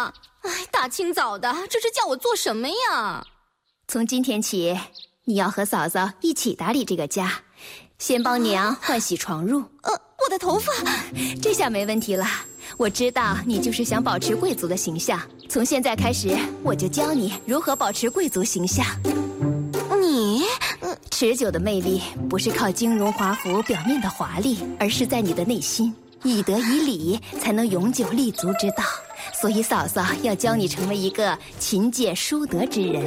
了。哎，大清早的，这是叫我做什么呀？ 从今天起，你要和嫂嫂一起打理这个家，先帮娘换洗床褥。 我的头发， 这下没问题了。我知道你就是想保持贵族的形象，从现在开始，我就教你如何保持贵族形象。 你， 持久的魅力不是靠金荣华服表面的华丽，而是在你的内心。以德以礼，才能永久立足之道。所以嫂嫂要教你成为一个勤俭淑德之人。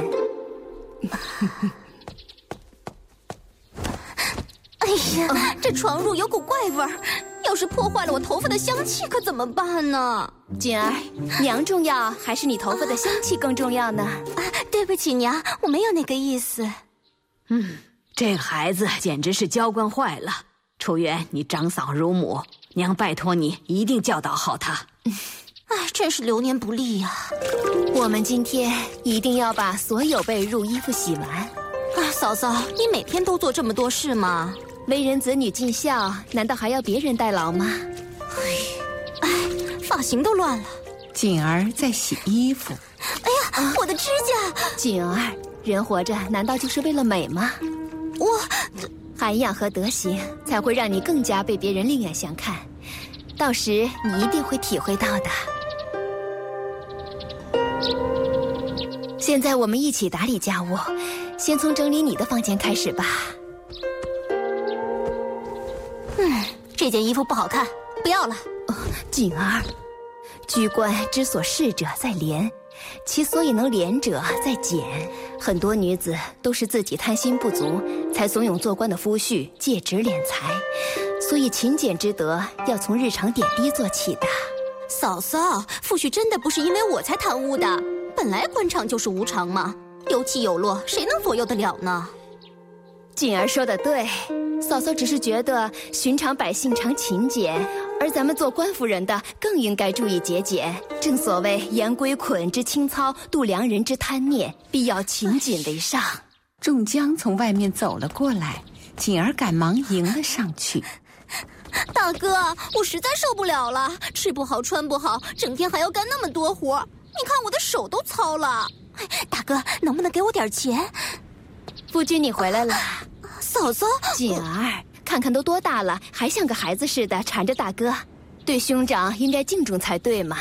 哎呀，这床褥有股怪味儿，要是破坏了我头发的香气，可怎么办呢？ 锦儿，娘重要还是你头发的香气更重要呢？ 对不起娘，我没有那个意思。 这个孩子简直是娇惯坏了。楚元，你长嫂如母，娘拜托你一定教导好他。 哎，真是流年不利呀。 我们今天一定要把所有被褥衣服洗完。 嫂嫂，你每天都做这么多事吗？ 为人子女尽孝，难道还要别人代劳吗？ 哎，发型都乱了。 锦儿在洗衣服。 哎呀，我的指甲！ 锦儿，人活着难道就是为了美吗？涵养和德行才会让你更加被别人另眼相看，到时你一定会体会到的。现在我们一起打理家务，先从整理你的房间开始吧。 这件衣服不好看，不要了。 锦儿，居官之所事者在廉，其所以能廉者在俭。很多女子都是自己贪心不足，才怂恿做官的夫婿借纸敛财，所以勤俭之德要从日常点滴做起的。 嫂嫂，夫婿真的不是因为我才贪污的，本来官场就是无常嘛，有起有落，谁能左右得了呢？ 锦儿说的对，嫂嫂只是觉得寻常百姓常勤俭，而咱们做官夫人的更应该注意节俭。正所谓言归捆之清操，度良人之贪念，必要勤谨为上。 仲江从外面走了过来，锦儿赶忙迎了上去。 大哥，我实在受不了了，吃不好穿不好，整天还要干那么多活，你看我的手都糙了。大哥，能不能给我点钱？ 夫君你回来了。 嫂嫂， 锦儿，看看都多大了，还像个孩子似的缠着大哥，对兄长应该敬重才对嘛。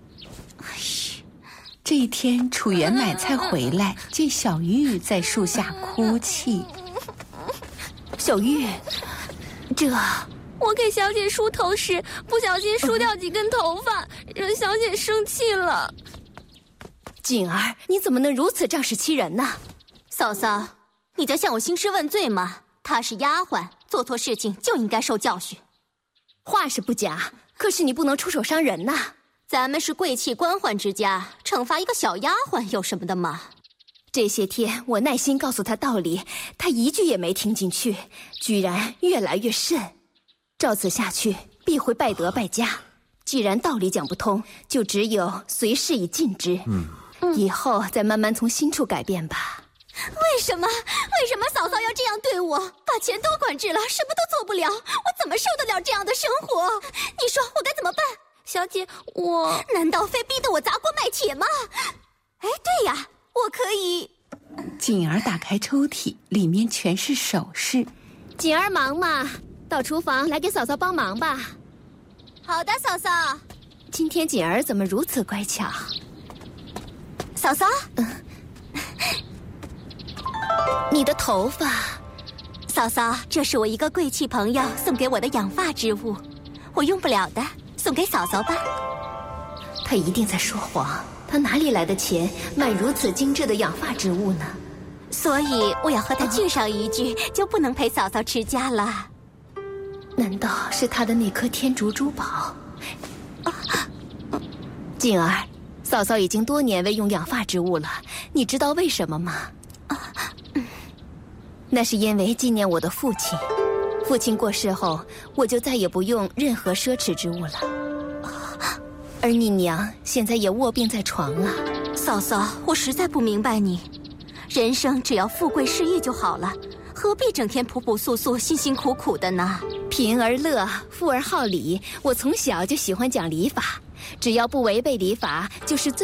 这一天，楚元买菜回来，见小玉在树下哭泣。 小玉，这我给小姐梳头时不小心梳掉几根头发，让小姐生气了。 锦儿，你怎么能如此仗势欺人呢？ 嫂嫂，你在向我兴师问罪吗？她是丫鬟，做错事情就应该受教训。 话是不假，可是你不能出手伤人呐。 咱们是贵气官宦之家，惩罚一个小丫鬟有什么的吗？ 这些天我耐心告诉他道理，他一句也没听进去，居然越来越甚。照此下去，必会败德败家。既然道理讲不通，就只有随事以尽之。以后再慢慢从心处改变吧。 为什么嫂嫂要这样对我？把钱都管制了，什么都做不了，我怎么受得了这样的生活？你说我该怎么办？ 小姐，我难道非逼得我砸锅卖铁吗？哎，对呀，我可以。 锦儿打开抽屉，里面全是首饰。 锦儿忙嘛，到厨房来给嫂嫂帮忙吧。 好的，嫂嫂。 今天锦儿怎么如此乖巧？ 嫂嫂， 你的头发。 嫂嫂，这是我一个贵气朋友送给我的养发之物，我用不了的，送给嫂嫂吧。 他一定在说谎，他哪里来的钱买如此精致的养发之物呢？ 所以我要和他聚上一聚，就不能陪嫂嫂持家了。 难道是他的那颗天竺珠宝？锦儿，嫂嫂已经多年未用养发之物了，你知道为什么吗？那是因为纪念我的父亲，父亲过世后，我就再也不用任何奢侈之物了。而你娘现在也卧病在床了。 嫂嫂，我实在不明白你，人生只要富贵适意就好了，何必整天朴朴素素、辛辛苦苦的呢？ 贫而乐，富而好礼，我从小就喜欢讲礼法，只要不违背礼法，就是最